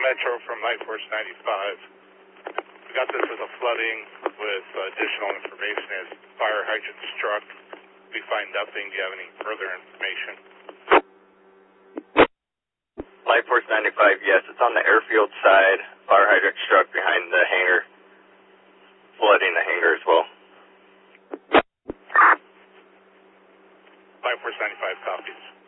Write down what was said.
Metro from Light Force 95. We got this as a flooding with additional information as fire hydrant struck. We find nothing. Do you have any further information? Light Force 95, yes, it's on the airfield side. Fire hydrant struck behind the hangar, flooding the hangar as well. Light Force 95 copies.